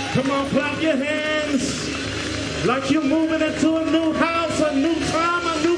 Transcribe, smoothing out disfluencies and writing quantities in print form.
Come on, clap your hands like you're moving into a new house, a new time, a new